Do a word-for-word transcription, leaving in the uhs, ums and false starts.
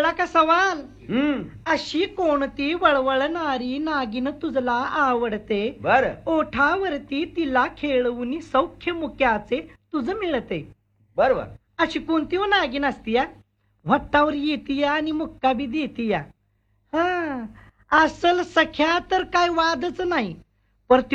कळला का सवाल? हम्म अशी कोणती वळवळणारी नागिन तुझला आवडते? बर ओठावरती तिला खेळवून सौख्य मुक्याचे तुझ मिळते. बर बर अशी कोणती हो नागिन असतीया? वट्टावर येतीया आणि मुक्का बी देतीया. हा असल सख्या तर काय वादच नाही. पर